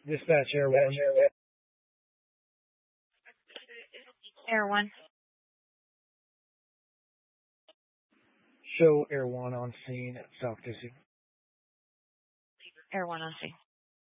Dispatch Air 1. Air 1. Show Air 1 on scene at South Kissing. Air 1 on scene.